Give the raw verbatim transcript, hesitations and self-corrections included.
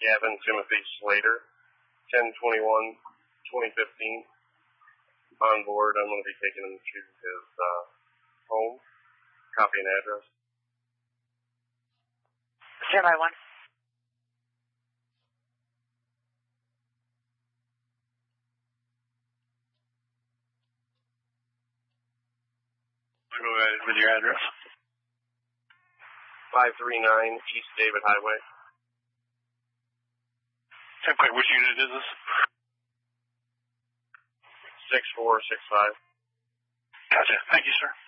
Gavin Timothy Slater, ten twenty-one twenty fifteen. On board, I'm going to be taking him to his uh, home. Copy and address. zero by one. I'll go ahead with your address. five three nine East David Highway. And quick, which unit is this? six four six five. Gotcha. Thank you, sir.